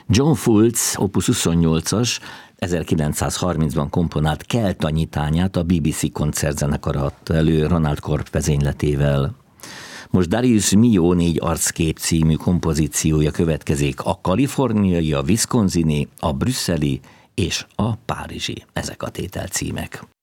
John Fultz opus 28-as 1930-ban komponált Keltanyitányát a BBC koncertzenekara adta elő Ronald Korb vezényletével. Most Darius Milhaud 4 arckép című kompozíciója következik, a kaliforniai, a wisconsini, a brüsszeli és a párizsi, ezek a tételcímek.